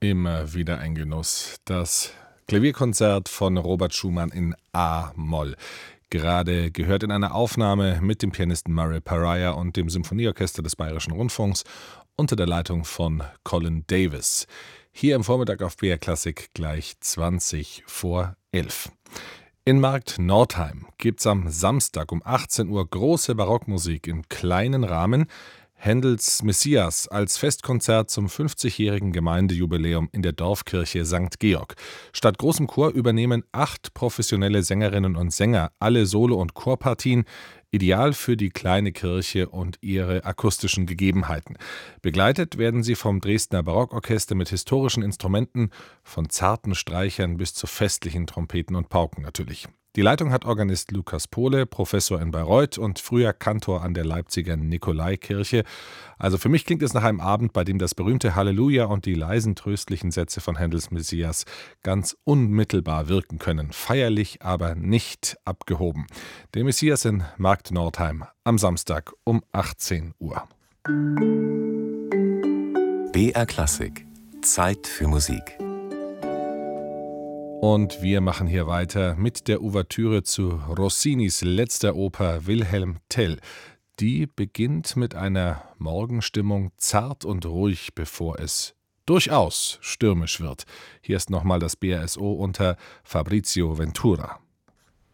Immer wieder ein Genuss. Das Klavierkonzert von Robert Schumann in A-Moll. Gerade gehört in einer Aufnahme mit dem Pianisten Murray Pariah und dem Symphonieorchester des Bayerischen Rundfunks unter der Leitung von Colin Davis. Hier im Vormittag auf BR Klassik gleich 20 vor 11. In Markt Nordheim gibt's am Samstag um 18 Uhr große Barockmusik im kleinen Rahmen. Händels Messias als Festkonzert zum 50-jährigen Gemeindejubiläum in der Dorfkirche St. Georg. Statt großem Chor übernehmen 8 professionelle Sängerinnen und Sänger alle Solo- und Chorpartien, ideal für die kleine Kirche und ihre akustischen Gegebenheiten. Begleitet werden sie vom Dresdner Barockorchester mit historischen Instrumenten, von zarten Streichern bis zu festlichen Trompeten und Pauken natürlich. Die Leitung hat Organist Lukas Pohle, Professor in Bayreuth und früher Kantor an der Leipziger Nikolaikirche. Also für mich klingt es nach einem Abend, bei dem das berühmte Halleluja und die leisen tröstlichen Sätze von Händels Messias ganz unmittelbar wirken können. Feierlich, aber nicht abgehoben. Der Messias in Markt Nordheim am Samstag um 18 Uhr. BR Klassik. Zeit für Musik. Und wir machen hier weiter mit der Ouvertüre zu Rossinis letzter Oper Wilhelm Tell. Die beginnt mit einer Morgenstimmung zart und ruhig, bevor es durchaus stürmisch wird. Hier ist nochmal das BRSO unter Fabrizio Ventura.